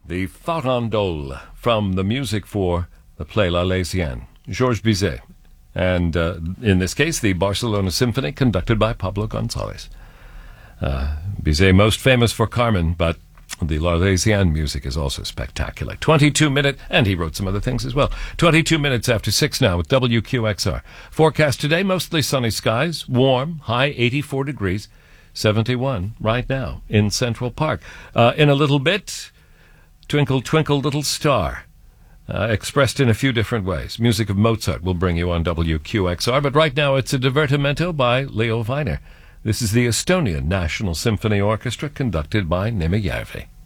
the Farandole from the music for the play La Lésienne, Georges Bizet, and in this case, the Barcelona Symphony, conducted by Pablo González. Bizet most famous for Carmen, but the La Lésienne music is also spectacular. 22 minutes, and he wrote some other things as well. 22 minutes after 6 now with WQXR. Forecast today, mostly sunny skies, warm, high 84 degrees, 71 right now in Central Park. In a little bit, Twinkle, Twinkle, Little Star, expressed in a few different ways. Music of Mozart will bring you on WQXR, but right now it's a divertimento by Leo Weiner. This is the Estonian National Symphony Orchestra, conducted by Nimi Järvi.